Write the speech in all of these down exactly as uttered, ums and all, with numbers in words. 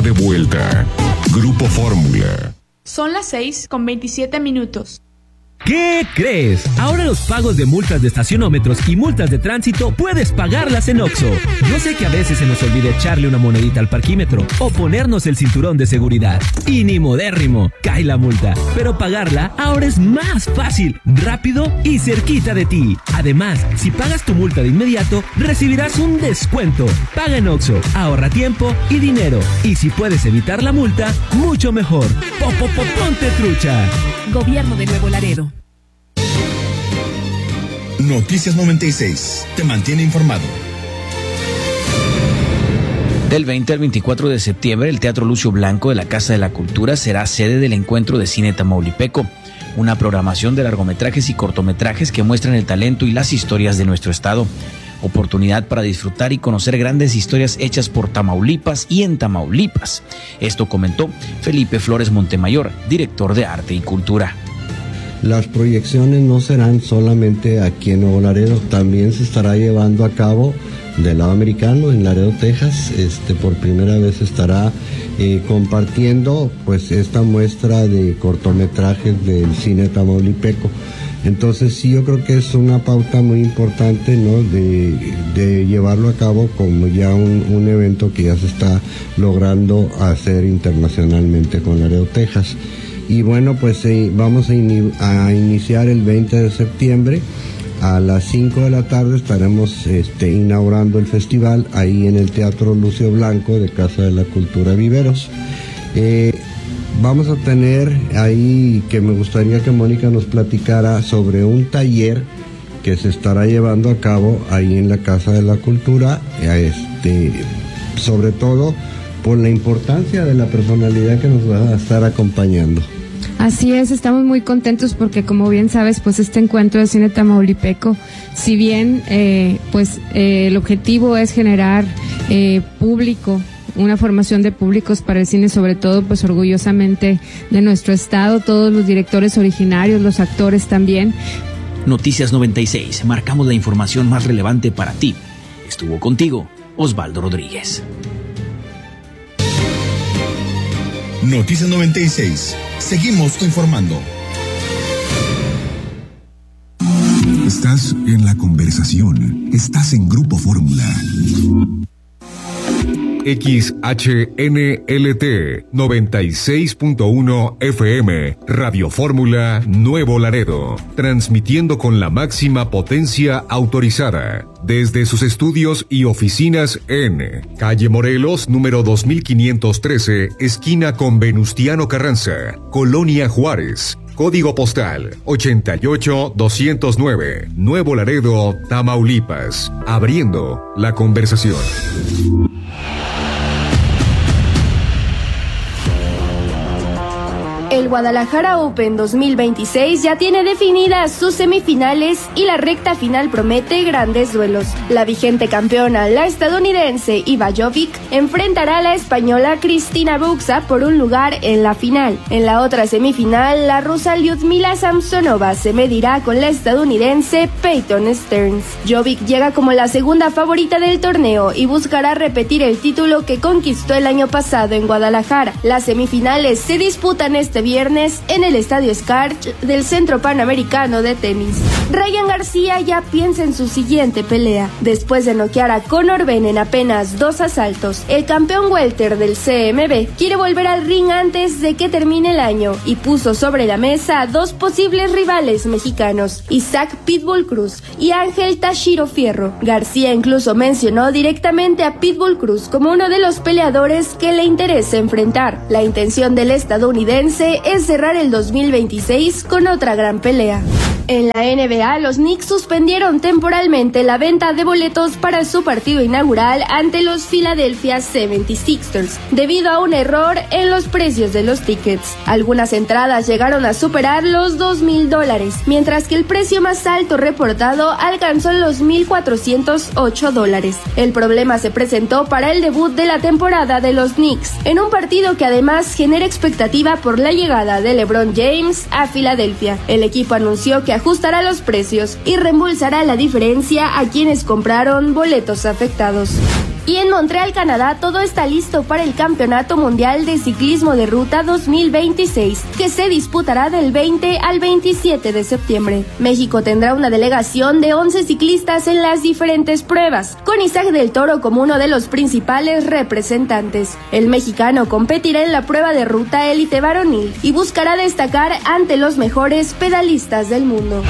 está de vuelta. Grupo Fórmula. Son las seis con veintisiete minutos. ¿Qué crees? Ahora los pagos de multas de estacionómetros y multas de tránsito puedes pagarlas en Oxxo. Yo sé que a veces se nos olvida echarle una monedita al parquímetro o ponernos el cinturón de seguridad. Y ni modérrimo, cae la multa. Pero pagarla ahora es más fácil, rápido y cerquita de ti. Además, si pagas tu multa de inmediato, recibirás un descuento. Paga en Oxxo, ahorra tiempo y dinero. Y si puedes evitar la multa, mucho mejor. ¡Popo, ponte trucha! Gobierno de Nuevo Laredo. Noticias noventa y seis. Te mantiene informado. Del veinte al veinticuatro de septiembre, el Teatro Lucio Blanco de la Casa de la Cultura será sede del Encuentro de Cine Tamaulipeco, una programación de largometrajes y cortometrajes que muestran el talento y las historias de nuestro estado. Oportunidad para disfrutar y conocer grandes historias hechas por Tamaulipas y en Tamaulipas. Esto comentó Felipe Flores Montemayor, director de Arte y Cultura. Las proyecciones no serán solamente aquí en Nuevo Laredo, también se estará llevando a cabo del lado americano, en Laredo, Texas. Este, por primera vez estará eh, compartiendo pues esta muestra de cortometrajes del cine tamaulipeco. Entonces sí, yo creo que es una pauta muy importante, ¿no?, de, de llevarlo a cabo como ya un, un evento que ya se está logrando hacer internacionalmente con Laredo, Texas. Y bueno, pues eh, vamos a, in, a iniciar el veinte de septiembre. A las cinco de la tarde estaremos este, inaugurando el festival ahí en el Teatro Lucio Blanco de Casa de la Cultura Viveros. Eh, vamos a tener ahí, que me gustaría que Mónica nos platicara sobre un taller que se estará llevando a cabo ahí en la Casa de la Cultura, este, sobre todo por la importancia de la personalidad que nos va a estar acompañando. Así es, estamos muy contentos porque, como bien sabes, pues este encuentro de cine tamaulipeco, si bien eh, pues eh, el objetivo es generar eh, público, una formación de públicos para el cine, sobre todo pues orgullosamente de nuestro estado, todos los directores originarios, los actores también. Noticias noventa y seis, marcamos la información más relevante para ti. Estuvo contigo Osvaldo Rodríguez. Noticias noventa y seis. Seguimos informando. Estás en la conversación. Estás en Grupo Fórmula. X H N L T noventa y seis punto uno F M, Radio Fórmula Nuevo Laredo, transmitiendo con la máxima potencia autorizada desde sus estudios y oficinas en Calle Morelos, número dos mil quinientos trece, esquina con Venustiano Carranza, Colonia Juárez. Código postal ochenta y ocho doscientos nueve, Nuevo Laredo, Tamaulipas. Abriendo la conversación. El Guadalajara Open dos mil veintiséis ya tiene definidas sus semifinales y la recta final promete grandes duelos. La vigente campeona, la estadounidense Iva Jovic, enfrentará a la española Cristina Buxa por un lugar en la final. En la otra semifinal, la rusa Lyudmila Samsonova se medirá con la estadounidense Peyton Stearns. Jovic llega como la segunda favorita del torneo y buscará repetir el título que conquistó el año pasado en Guadalajara. Las semifinales se disputan este viernes en el Estadio Scarch del Centro Panamericano de Tenis. Ryan García ya piensa en su siguiente pelea. Después de noquear a Conor Benn en apenas dos asaltos, el campeón welter del C M B quiere volver al ring antes de que termine el año y puso sobre la mesa a dos posibles rivales mexicanos, Isaac Pitbull Cruz y Ángel Tashiro Fierro. García incluso mencionó directamente a Pitbull Cruz como uno de los peleadores que le interesa enfrentar. La intención del estadounidense es cerrar el dos mil veintiséis con otra gran pelea. En la N B A, los Knicks suspendieron temporalmente la venta de boletos para su partido inaugural ante los Philadelphia setenta y seis ers debido a un error en los precios de los tickets. Algunas entradas llegaron a superar los dos mil dólares, mientras que el precio más alto reportado alcanzó los mil cuatrocientos ocho dólares. El problema se presentó para el debut de la temporada de los Knicks, en un partido que además genera expectativa por la llegada de LeBron James a Filadelfia. El equipo anunció que ajustará los precios y reembolsará la diferencia a quienes compraron boletos afectados. Y en Montreal, Canadá, todo está listo para el Campeonato Mundial de Ciclismo de Ruta dos mil veintiséis, que se disputará del veinte al veintisiete de septiembre. México tendrá una delegación de once ciclistas en las diferentes pruebas, con Isaac del Toro como uno de los principales representantes. El mexicano competirá en la prueba de ruta élite varonil y buscará destacar ante los mejores pedalistas del mundo.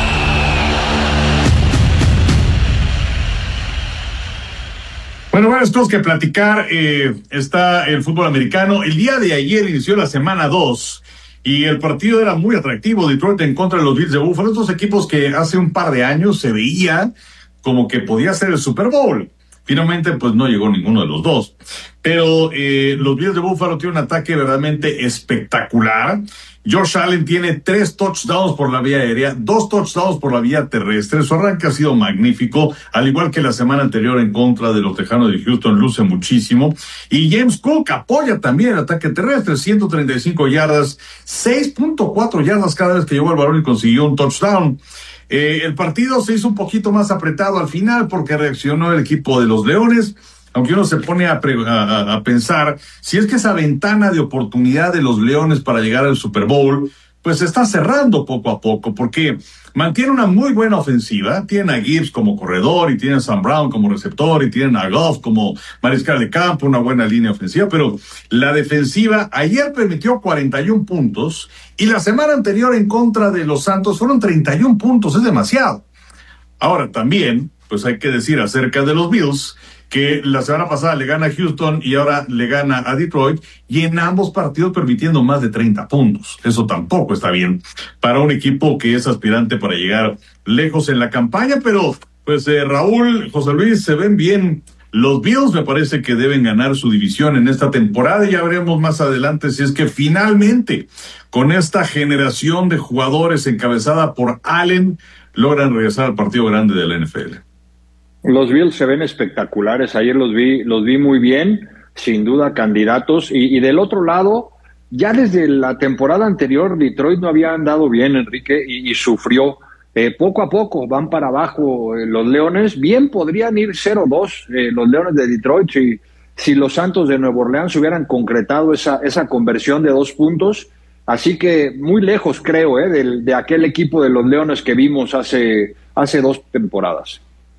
Bueno, varias cosas que platicar. Eh, está el fútbol americano. El día de ayer inició la semana dos y el partido era muy atractivo. Detroit en contra de los Bills de Buffalo. Estos equipos que hace un par de años se veía como que podía ser el Super Bowl. Finalmente, pues no llegó ninguno de los dos. Pero eh, los Bills de Buffalo tienen un ataque verdaderamente espectacular. Josh Allen tiene tres touchdowns por la vía aérea, dos touchdowns por la vía terrestre. Su arranque ha sido magnífico, al igual que la semana anterior en contra de los Tejanos de Houston, luce muchísimo. Y James Cook apoya también el ataque terrestre, ciento treinta y cinco yardas, seis punto cuatro yardas cada vez que llegó el balón y consiguió un touchdown. Eh, el partido se hizo un poquito más apretado al final porque reaccionó el equipo de los Leones, aunque uno se pone a, pre, a, a pensar si es que esa ventana de oportunidad de los Leones para llegar al Super Bowl pues se está cerrando poco a poco, porque mantiene una muy buena ofensiva. Tienen a Gibbs como corredor y tienen a Sam Brown como receptor y tienen a Goff como mariscal de campo, una buena línea ofensiva, pero la defensiva ayer permitió cuarenta y un puntos y la semana anterior en contra de los Santos fueron treinta y un puntos, es demasiado. Ahora también, pues hay que decir acerca de los Bills, que la semana pasada le gana a Houston y ahora le gana a Detroit, y en ambos partidos permitiendo más de treinta puntos. Eso tampoco está bien para un equipo que es aspirante para llegar lejos en la campaña, pero pues eh, Raúl, José Luis, se ven bien. Los Bills me parece que deben ganar su división en esta temporada y ya veremos más adelante si es que finalmente con esta generación de jugadores encabezada por Allen logran regresar al partido grande de la N F L. Los Bills se ven espectaculares, ayer los vi, los vi muy bien, sin duda candidatos, y, y del otro lado, ya desde la temporada anterior Detroit no había andado bien, Enrique, y, y sufrió, eh, poco a poco van para abajo eh, los Leones, bien podrían ir cero dos eh, los Leones de Detroit si, si los Santos de Nueva Orleans hubieran concretado esa, esa conversión de dos puntos, así que muy lejos creo eh, de, de aquel equipo de los Leones que vimos hace, hace dos temporadas.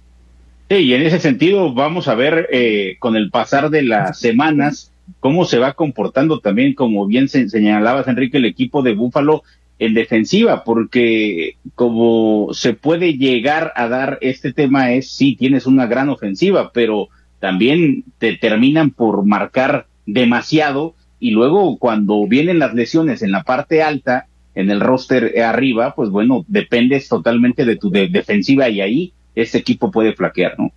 Sí, y en ese sentido vamos a ver eh, con el pasar de las semanas cómo se va comportando también, como bien se, señalabas, Enrique, el equipo de Búfalo en defensiva, porque como se puede llegar a dar este tema es, sí, tienes una gran ofensiva, pero también te terminan por marcar demasiado, y luego cuando vienen las lesiones en la parte alta, en el roster arriba, pues bueno, dependes totalmente de tu de- defensiva, y ahí este equipo puede flaquear, ¿no?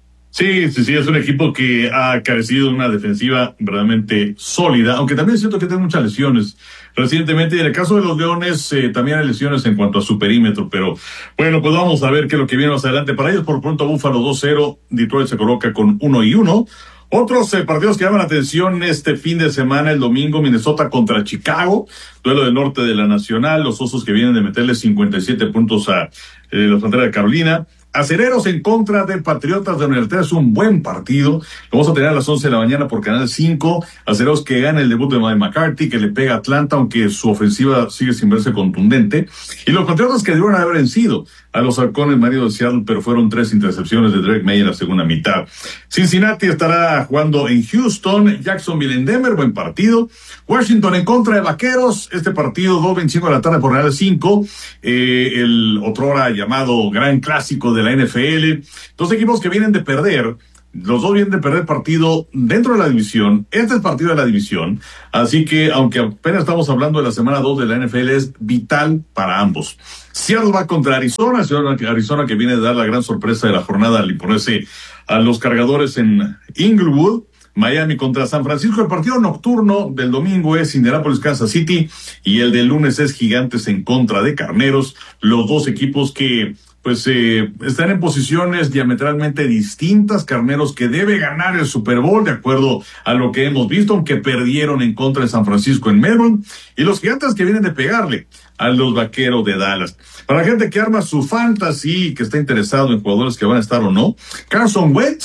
Sí, sí, sí, es un equipo que ha carecido de una defensiva verdaderamente sólida, aunque también siento que tiene muchas lesiones recientemente, y en el caso de los Leones eh, también hay lesiones en cuanto a su perímetro, pero bueno, pues vamos a ver qué es lo que viene más adelante para ellos. Por pronto Búfalo dos cero, Detroit se coloca con uno y uno. Otros eh, partidos que llaman la atención este fin de semana, el domingo, Minnesota contra Chicago, duelo del norte de la Nacional, los Osos que vienen de meterle cincuenta y siete puntos a eh, la frontera de Carolina. Acereros en contra de Patriotas de Universidad, es un buen partido. Lo vamos a tener a las once de la mañana por Canal cinco. Acereros que gana el debut de Mike McCarthy, que le pega a Atlanta, aunque su ofensiva sigue sin verse contundente. Y los Patriotas que debieron haber vencido a los Halcones maridos de Seattle, pero fueron tres intercepciones de Drake May en la segunda mitad. Cincinnati estará jugando en Houston, Jacksonville en Denver, buen partido. Washington en contra de Vaqueros, este partido dos veinticinco de la tarde por Canal cinco. Eh, el otrora llamado gran clásico de la N F L. Dos equipos que vienen de perder. Los dos vienen de perder partido dentro de la división. Este es el partido de la división. Así que, aunque apenas estamos hablando de la semana dos de la N F L, es vital para ambos. Seattle va contra Arizona. Arizona que viene de dar la gran sorpresa de la jornada al imponerse a los Cargadores en Inglewood. Miami contra San Francisco. El partido nocturno del domingo es Indianapolis, Kansas City. Y el del lunes es Gigantes en contra de Carneros. Los dos equipos que pues eh, están en posiciones diametralmente distintas. Carneros que debe ganar el Super Bowl de acuerdo a lo que hemos visto, aunque perdieron en contra de San Francisco en Melbourne, y los Gigantes que vienen de pegarle a los Vaqueros de Dallas. Para la gente que arma su fantasy, que está interesado en jugadores que van a estar o no, Carson Wentz,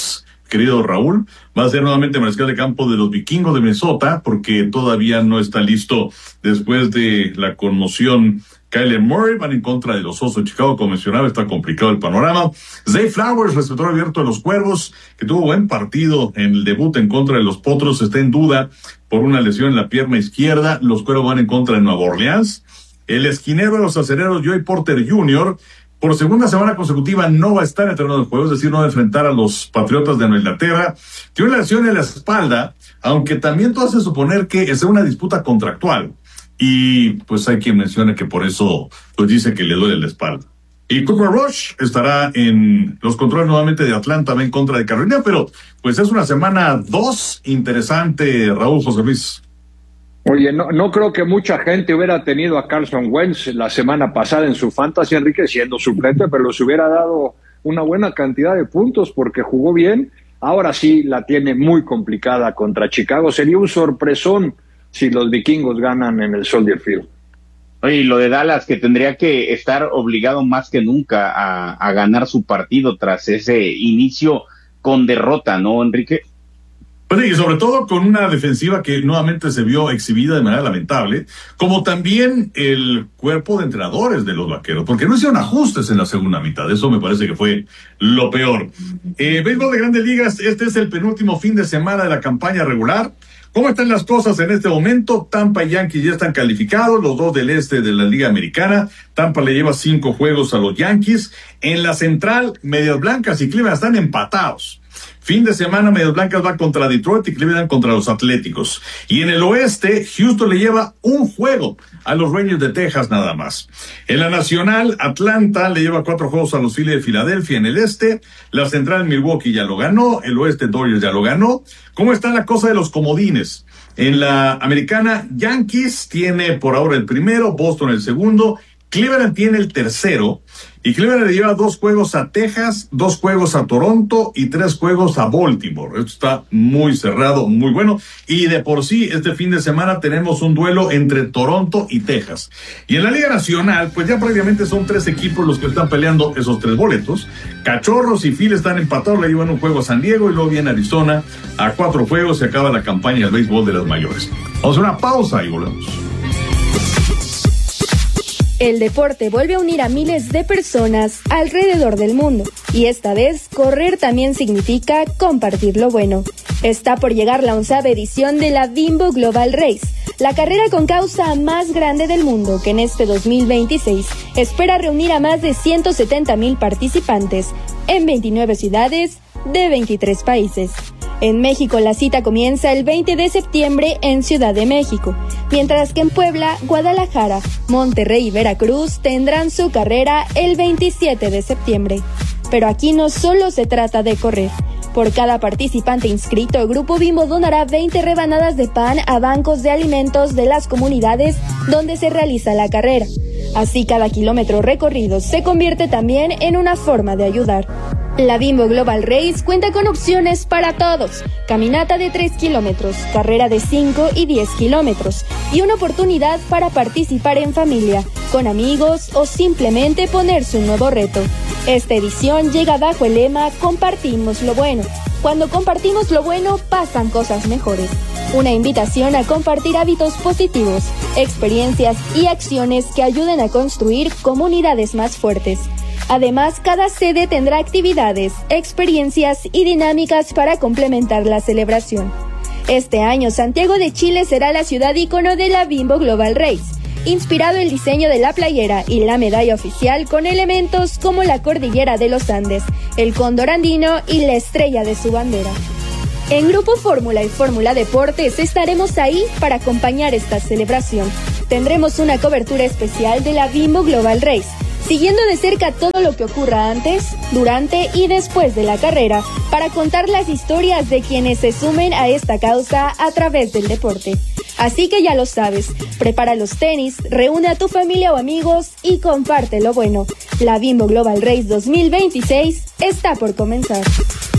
querido Raúl, va a ser nuevamente mariscal de campo de los vikingos de Minnesota, porque todavía no está listo después de la conmoción. Kyler Murray van en contra de los Osos de Chicago, como mencionaba, está complicado el panorama. Zay Flowers, receptor abierto de los Cuervos, que tuvo buen partido en el debut en contra de los Potros, está en duda por una lesión en la pierna izquierda. Los Cuervos van en contra de Nueva Orleans. El esquinero de los Acereros, Joey Porter junior, por segunda semana consecutiva no va a estar en el terreno de juego, es decir, no va a enfrentar a los Patriotas de Nueva Inglaterra. Tiene una lesión en la espalda, aunque también todo hace suponer que es una disputa contractual. Y pues hay quien menciona que por eso pues dice que le duele la espalda. Y Cooper Rush estará en los controles nuevamente de Atlanta, va en contra de Carolina, pero pues es una semana dos interesante, Raúl, José Luis. Oye, no, no creo que mucha gente hubiera tenido a Carson Wentz la semana pasada en su fantasy, Enrique, siendo suplente, pero les hubiera dado una buena cantidad de puntos porque jugó bien. Ahora sí la tiene muy complicada contra Chicago. Sería un sorpresón si los vikingos ganan en el Soldier Field. Oye, y lo de Dallas, que tendría que estar obligado más que nunca a, a ganar su partido tras ese inicio con derrota, ¿no, Enrique? Pues, y sobre todo con una defensiva que nuevamente se vio exhibida de manera lamentable, como también el cuerpo de entrenadores de los Vaqueros, porque no hicieron ajustes en la segunda mitad. Eso me parece que fue lo peor. Eh, béisbol de Grandes Ligas, este es el penúltimo fin de semana de la campaña regular. ¿Cómo están las cosas en este momento? Tampa y Yankees ya están calificados, los dos del este de la Liga Americana. Tampa le lleva cinco juegos a los Yankees. En la central, Medias Blancas y Cleveland están empatados. Fin de semana, Medias Blancas va contra Detroit y Cleveland contra los Atléticos. Y en el oeste, Houston le lleva un juego a los Rangers de Texas nada más. En la nacional, Atlanta le lleva cuatro juegos a los Phillies de Filadelfia en el este. La central, Milwaukee ya lo ganó. El oeste, Dodgers ya lo ganó. ¿Cómo está la cosa de los comodines? En la americana, Yankees tiene por ahora el primero, Boston el segundo, Cleveland tiene el tercero, y Cleveland le lleva dos juegos a Texas, dos juegos a Toronto y tres juegos a Baltimore. Esto está muy cerrado, muy bueno. Y de por sí, este fin de semana tenemos un duelo entre Toronto y Texas. Y en la Liga Nacional, pues ya prácticamente son tres equipos los que están peleando esos tres boletos. Cachorros y Phillies están empatados, le llevan un juego a San Diego y luego viene Arizona a cuatro juegos. Se acaba la campaña del béisbol de las mayores. Vamos a una pausa y volvemos. El deporte vuelve a unir a miles de personas alrededor del mundo, y esta vez correr también significa compartir lo bueno. Está por llegar la onceava edición de la Bimbo Global Race, la carrera con causa más grande del mundo, que en este dos mil veintiséis espera reunir a más de ciento setenta mil participantes en veintinueve ciudades de veintitrés países. En México la cita comienza el veinte de septiembre en Ciudad de México, mientras que en Puebla, Guadalajara, Monterrey y Veracruz tendrán su carrera el veintisiete de septiembre. Pero aquí no solo se trata de correr. Por cada participante inscrito, Grupo Bimbo donará veinte rebanadas de pan a bancos de alimentos de las comunidades donde se realiza la carrera. Así cada kilómetro recorrido se convierte también en una forma de ayudar. La Bimbo Global Race cuenta con opciones para todos: caminata de tres kilómetros, carrera de cinco y diez kilómetros, y una oportunidad para participar en familia, con amigos o simplemente ponerse un nuevo reto. Esta edición llega bajo el lema Compartimos lo bueno. Cuando compartimos lo bueno, pasan cosas mejores. Una invitación a compartir hábitos positivos, experiencias y acciones que ayuden a construir comunidades más fuertes. Además, cada sede tendrá actividades, experiencias y dinámicas para complementar la celebración. Este año, Santiago de Chile será la ciudad ícono de la Bimbo Global Race, inspirado el diseño de la playera y la medalla oficial con elementos como la cordillera de los Andes, el cóndor andino y la estrella de su bandera. En Grupo Fórmula y Fórmula Deportes estaremos ahí para acompañar esta celebración. Tendremos una cobertura especial de la Bimbo Global Race, siguiendo de cerca todo lo que ocurra antes, durante y después de la carrera, para contar las historias de quienes se sumen a esta causa a través del deporte. Así que ya lo sabes, prepara los tenis, reúne a tu familia o amigos y comparte lo bueno. La Bimbo Global Race dos mil veintiséis está por comenzar.